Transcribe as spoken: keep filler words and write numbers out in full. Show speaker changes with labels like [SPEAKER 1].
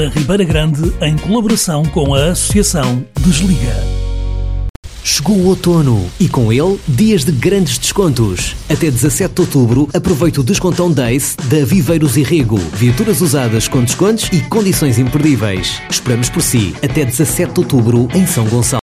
[SPEAKER 1] A Ribeira Grande, em colaboração com a Associação Desliga.
[SPEAKER 2] Chegou o outono e com ele dias de grandes descontos. Até dezassete de outubro aproveite o Descontão Days da Viveiros e Rego. Viaturas usadas com descontos e condições imperdíveis. Esperamos por si até dezassete de outubro em São Gonçalo.